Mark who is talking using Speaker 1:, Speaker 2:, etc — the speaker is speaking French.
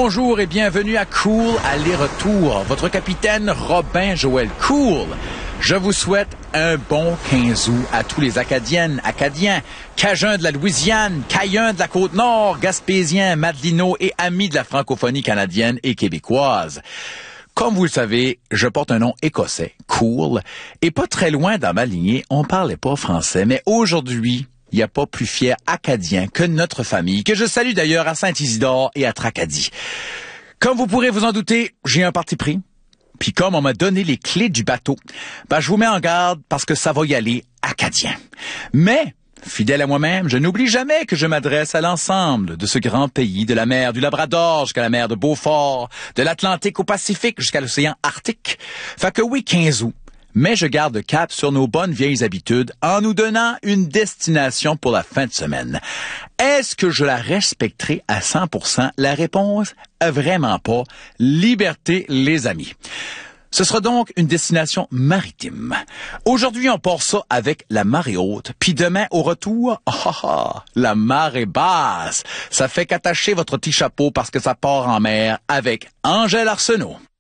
Speaker 1: Bonjour et bienvenue à Cool Aller-Retour. Votre capitaine Robin Joël Cool. Je vous souhaite un bon 15 août à tous les Acadiennes, Acadiens, Cajuns de la Louisiane, Caïens de la Côte-Nord, Gaspésiens, Madelinots et amis de la francophonie canadienne et québécoise. Comme vous le savez, je porte un nom écossais, Cool, et pas très loin dans ma lignée, on parlait pas français, mais aujourd'hui, il n'y a pas plus fier Acadien que notre famille, que je salue d'ailleurs à Saint-Isidore et à Tracadie. Comme vous pourrez vous en douter, j'ai un parti pris. Puis comme on m'a donné les clés du bateau, je vous mets en garde parce que ça va y aller acadien. Mais, fidèle à moi-même, je n'oublie jamais que je m'adresse à l'ensemble de ce grand pays, de la mer du Labrador jusqu'à la mer de Beaufort, de l'Atlantique au Pacifique jusqu'à l'océan Arctique. Fait que oui, 15 août. Mais je garde cap sur nos bonnes vieilles habitudes en nous donnant une destination pour la fin de semaine. Est-ce que je la respecterai à 100%? La réponse, vraiment pas. Liberté, les amis. Ce sera donc une destination maritime. Aujourd'hui, on part ça avec la marée haute. Puis demain, au retour, la marée basse. Ça fait qu'attacher votre petit chapeau parce que ça part en mer avec Angèle Arsenault.